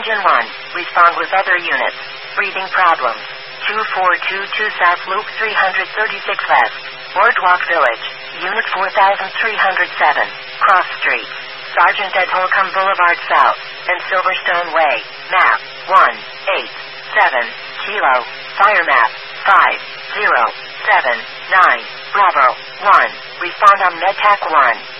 Engine 1, respond with other units. Breathing problems. 2422 South Loop 336 West. Boardwalk Village. Unit 4307. Cross Street. Sergeant at Holcomb Boulevard South. And Silverstone Way. Map 187 Kilo. Fire map 5079. Bravo 1. Respond on MedTac 1.